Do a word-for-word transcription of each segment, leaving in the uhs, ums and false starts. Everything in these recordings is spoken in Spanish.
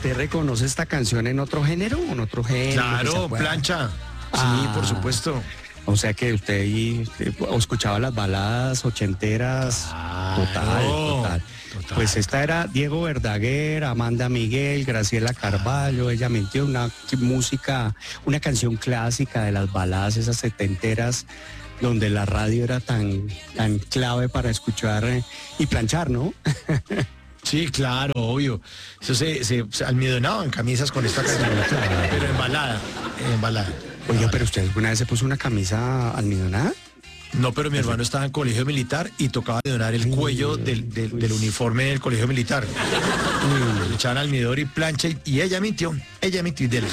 ¿usted reconoce esta canción en otro género o en otro género? Claro, plancha. Sí, Ah. por supuesto. O sea que usted ahí eh, escuchaba las baladas ochenteras. Claro, Total, total, total. Pues esta era Diego Verdaguer, Amanda Miguel, Graciela Carballo. Ella mintió, una música, una canción clásica de las baladas esas setenteras, donde la radio era tan, tan clave para escuchar eh, y planchar, ¿no? Sí, claro, obvio. Eso se, se, se almidonaban camisas con esta canción, claro. pero en balada, en balada. Oiga, pero usted alguna vez se puso una camisa almidonada. No, pero mi hermano estaba en colegio militar y tocaba almidonar el cuello del, del, del uniforme del colegio militar. Le echaban almidón y plancha y, y ella mintió, ella mintió y dele.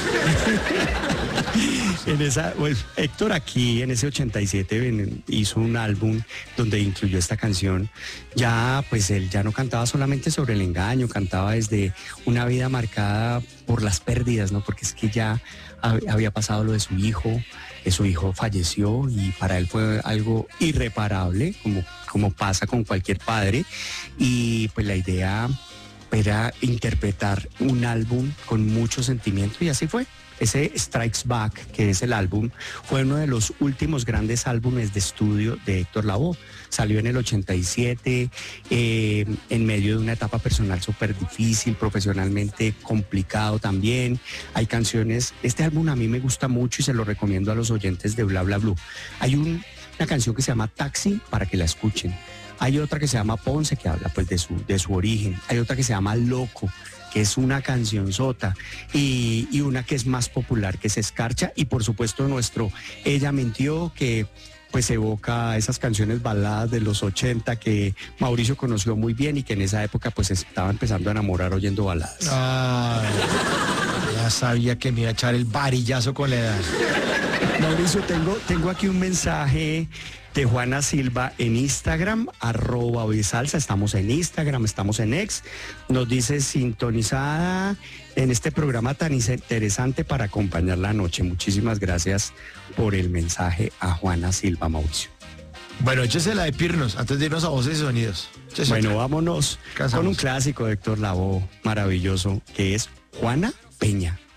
En esa, pues, Héctor aquí en ese ochenta y siete hizo un álbum donde incluyó esta canción. Ya, pues él ya no cantaba solamente sobre el engaño, cantaba desde una vida marcada por las pérdidas, ¿no? Porque es que ya había pasado lo de su hijo, eh, su hijo falleció y para él fue algo irreparable, como, como pasa con cualquier padre. Y pues la idea era interpretar un álbum con mucho sentimiento y así fue. Ese Strikes Back, que es el álbum, fue uno de los últimos grandes álbumes de estudio de Héctor Lavoe. Salió en el ochenta y siete, eh, en medio de una etapa personal súper difícil, profesionalmente complicado también. Hay canciones, este álbum a mí me gusta mucho y se lo recomiendo a los oyentes de Bla Bla Blue. Hay un, una canción que se llama Taxi, para que la escuchen. Hay otra que se llama Ponce, que habla pues de su, de su origen. Hay otra que se llama Loco, que es una canción sota, y, y una que es más popular, que es Escarcha, y por supuesto nuestro Ella Mintió, que pues evoca esas canciones baladas de los ochenta que Mauricio conoció muy bien y que en esa época pues estaba empezando a enamorar oyendo baladas. Ay, ya sabía que me iba a echar el varillazo con la edad. Mauricio, tengo, tengo aquí un mensaje de Juana Silva en Instagram, arroba hoy salsa. Estamos en Instagram, estamos en X. Nos dice sintonizada en este programa tan interesante para acompañar la noche. Muchísimas gracias por el mensaje a Juana Silva, Mauricio. Bueno, échese la de Pirnos, antes de irnos a Voces y Sonidos. Échese bueno, otra. vámonos Casamos. con un clásico de Héctor Lavoe maravilloso, que es Juana Peña.